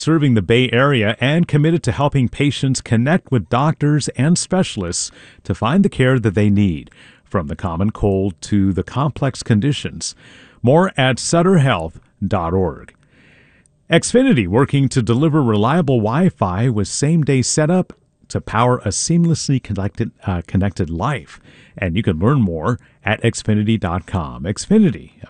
serving the Bay Area and committed to helping patients connect with doctors and specialists to find the care that they need, from the common cold to the complex conditions. More at sutterhealth.org. Xfinity, working to deliver reliable Wi-Fi with same-day setup to power a seamlessly connected life. And you can learn more at Xfinity.com. Xfinity,